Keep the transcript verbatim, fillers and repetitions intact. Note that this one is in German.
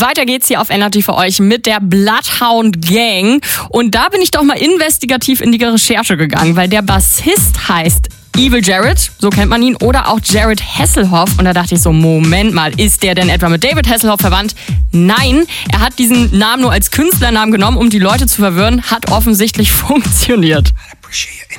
Weiter geht's hier auf N R T für euch mit der Bloodhound Gang. Und da bin ich doch mal investigativ in die Recherche gegangen, weil der Bassist heißt Evil Jared, so kennt man ihn, oder auch Jared Hasselhoff. Und da dachte ich so, Moment mal, ist der denn etwa mit David Hasselhoff verwandt? Nein, er hat diesen Namen nur als Künstlernamen genommen, um die Leute zu verwirren. Hat offensichtlich funktioniert.